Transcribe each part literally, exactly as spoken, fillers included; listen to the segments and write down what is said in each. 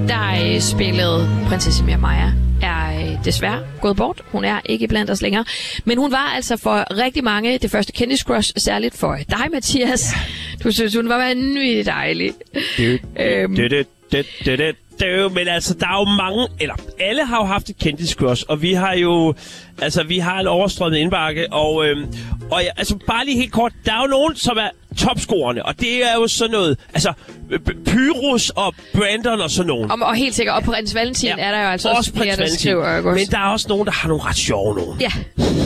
der øh, spillede prinsesse Mia Maja, er øh, desværre gået bort. Hun er ikke blandt os længere. Men hun var altså for rigtig mange det første kendiscrush, særligt for dig, Mathias. Du synes, hun var vanvittigt dejlig. Det, øhm. det, det, det, det, det. Det er jo, men altså, der er jo mange, eller alle har jo haft et kendiscrush, og vi har jo, altså, vi har en overstrømmet indbakke, og, øhm, og ja, altså, bare lige helt kort, der er jo nogen, som er topscorerne, og det er jo sådan noget, altså, Pyrus og Brandon og sådan nogen. Og, og helt sikkert, og Prins Valentin ja, er der jo altså også flere, der skriver. Men der er også nogen, der har nogle ret sjove nogen. Ja.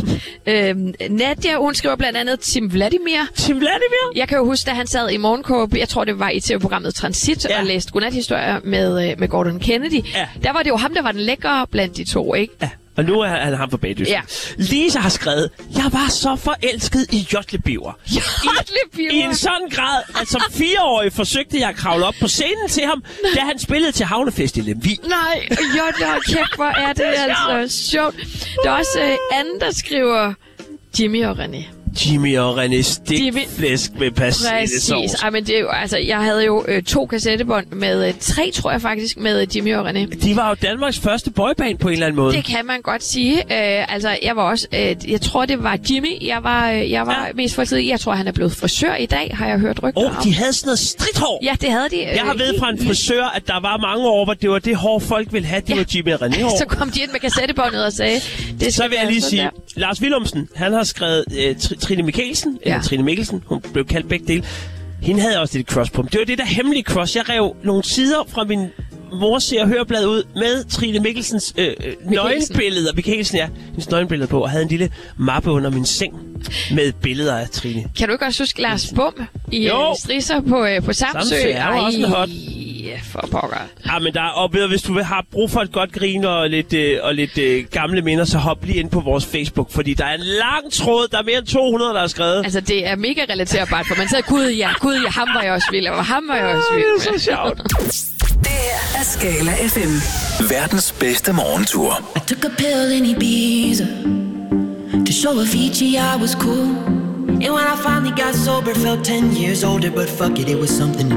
øhm, Nadia, hun skriver blandt andet Tim Vladimir. Tim Vladimir? Jeg kan jo huske, da han sad i morgenkåbe, jeg tror, det var i T V-programmet Transit, ja. og læste godnathistorier med, med Gordon Kennedy. Ja. Der var det jo ham, der var den lækre blandt de to, ikke? Ja. Og nu er han ham for bagdysten. Ja. Lisa har skrevet, jeg var så forelsket i Jotlebiver. Jotlebiver? I, I en sådan grad, at som fireårig forsøgte jeg at kravle op på scenen til ham, Nej. da han spillede til Havnefest i Lemvig. Nej, Jotle, kæft, hvor er det altså sjovt. Der er også uh, anden, der skriver Jimmy og René. Jimmy og René stikflæsk med persillesovs. Præcis. Ej, men det er jo, altså, jeg havde jo øh, to kassettebånd med øh, tre, tror jeg faktisk, med øh, Jimmy og René. De var jo Danmarks første boyband på en eller anden måde. Det kan man godt sige. Øh, altså, jeg var også, øh, jeg tror, det var Jimmy, jeg var, øh, jeg var ja. mest forelsket i. Jeg tror, han er blevet frisør i dag, har jeg hørt rygter om. Åh, de havde sådan noget stridthår. Ja, det havde de. Øh, jeg har ved fra en frisør, at der var mange år, hvor det var det hår, folk ville have. Det ja. var Jimmy og René hår. Så kom de ind med kassettebåndet og sagde... Det så vil jeg lige sige, der. Lars Willumsen, han har skrevet øh, Trine Mikkelsen, ja. eller Trine Mikkelsen, hun blev kaldt begge dele. Hende havde også lidt crush på ham. Det var det der hemmelige crush. Jeg rev nogle sider fra min mors Se- og Hørblad ud med Trine Mikkelsens øh, nøgenbilleder. Mikkelsen, ja. Hendes nøgenbilleder på. Og havde en lille mappe under min seng med billeder af Trine. Kan du ikke også huske Lars Bum i jo. Strisser på, øh, på Samsø? Samsø er jo også en hot. Ja, for pokker. Ja, men der er, og hvis du vil have brug for et godt grin og lidt, øh, og lidt øh, gamle minder, så hop lige ind på vores Facebook, fordi der er en lang tråd, der er mere end to hundrede, der er skrevet. Altså, det er mega relaterbart, for man siger, gud ja, gud ja, ham var jeg også vild, og ham var jeg også vild. Det er så sjovt. Det her er Skala F M. Verdens bedste morgentur. I took a pill in Ibiza to show Avicii I was cool. And when I finally got sober, felt ten years older, but fuck it, it was something to